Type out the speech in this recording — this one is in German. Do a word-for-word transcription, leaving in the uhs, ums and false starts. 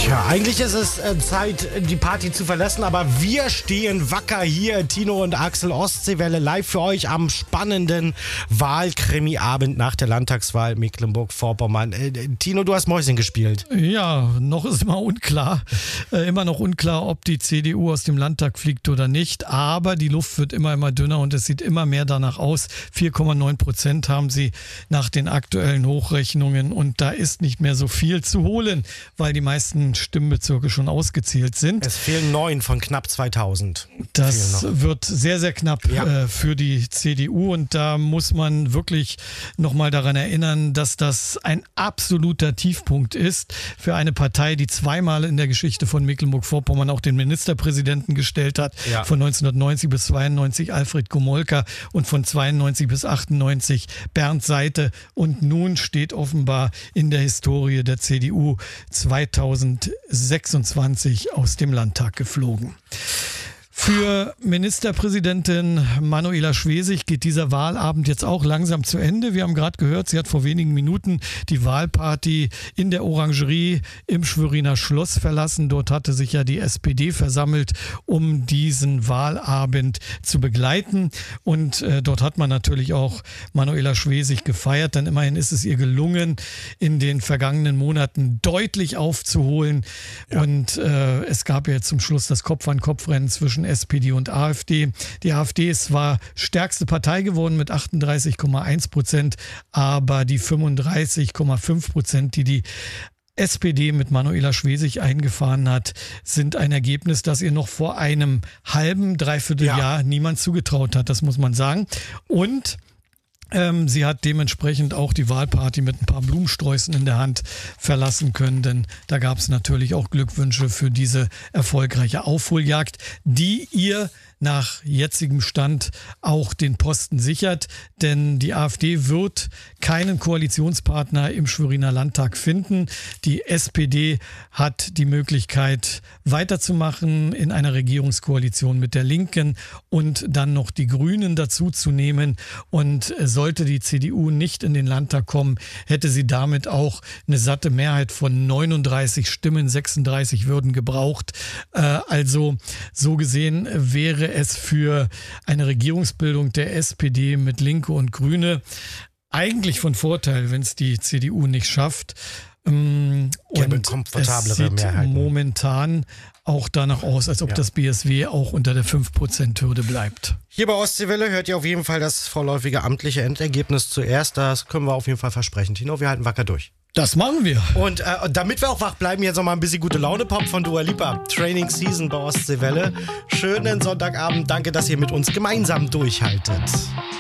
Tja, eigentlich ist es äh, Zeit, die Party zu verlassen, aber wir stehen wacker hier, Tino und Axel, Ostseewelle, live für euch am spannenden Wahlkrimi-Abend nach der Landtagswahl Mecklenburg-Vorpommern. Äh, Tino, du hast Mäuschen gespielt. Ja, noch ist immer unklar, äh, immer noch unklar, ob die C D U aus dem Landtag fliegt oder nicht, aber die Luft wird immer, immer dünner und es sieht immer mehr danach aus. vier Komma neun Prozent haben sie nach den aktuellen Hochrechnungen und da ist nicht mehr so viel zu holen, weil die meisten Stimmbezirke schon ausgezählt sind. Es fehlen neun von knapp zweitausend. Das wird sehr, sehr knapp ja. äh, für die C D U und da muss man wirklich nochmal daran erinnern, dass das ein absoluter Tiefpunkt ist für eine Partei, die zweimal in der Geschichte von Mecklenburg-Vorpommern auch den Ministerpräsidenten gestellt hat, ja. von neunzehnhundertneunzig bis zweiundneunzig Alfred Gomolka und von zweiundneunzig bis achtundneunzig Bernd Seite und nun steht offenbar in der Historie der C D U zweitausendsechsundzwanzig aus dem Landtag geflogen. Für Ministerpräsidentin Manuela Schwesig geht dieser Wahlabend jetzt auch langsam zu Ende. Wir haben gerade gehört, sie hat vor wenigen Minuten die Wahlparty in der Orangerie im Schweriner Schloss verlassen. Dort hatte sich ja die S P D versammelt, um diesen Wahlabend zu begleiten. Und äh, dort hat man natürlich auch Manuela Schwesig gefeiert, denn immerhin ist es ihr gelungen, in den vergangenen Monaten deutlich aufzuholen. Ja. Und äh, es gab ja jetzt zum Schluss das Kopf-an-Kopf-Rennen zwischen S P D und AfD. Die AfD ist zwar stärkste Partei geworden mit achtunddreißig Komma eins Prozent, aber die fünfunddreißig Komma fünf Prozent, die die S P D mit Manuela Schwesig eingefahren hat, sind ein Ergebnis, das ihr noch vor einem halben, dreiviertel ja. Jahr niemand zugetraut hat, das muss man sagen. Und Ähm, sie hat dementsprechend auch die Wahlparty mit ein paar Blumensträußen in der Hand verlassen können, denn da gab es natürlich auch Glückwünsche für diese erfolgreiche Aufholjagd, die ihr nach jetzigem Stand auch den Posten sichert, denn die AfD wird keinen Koalitionspartner im Schweriner Landtag finden. Die S P D hat die Möglichkeit weiterzumachen in einer Regierungskoalition mit der Linken und dann noch die Grünen dazu zu nehmen. Und sollte die C D U nicht in den Landtag kommen, hätte sie damit auch eine satte Mehrheit von neununddreißig Stimmen, sechsunddreißig würden gebraucht. Also so gesehen wäre es für eine Regierungsbildung der S P D mit Linke und Grüne eigentlich von Vorteil, wenn es die C D U nicht schafft. Und es sieht Mehrheiten. Momentan auch danach aus, als ob ja. das B S W auch unter der fünf Prozent Hürde bleibt. Hier bei Ostseewelle hört ihr auf jeden Fall das vorläufige amtliche Endergebnis zuerst. Das können wir auf jeden Fall versprechen. Tino, wir halten wacker durch. Das machen wir. Und äh, damit wir auch wach bleiben, jetzt noch mal ein bisschen gute Laune Pop von Dua Lipa. Training Season bei Ostseewelle. Schönen Sonntagabend. Danke, dass ihr mit uns gemeinsam durchhaltet.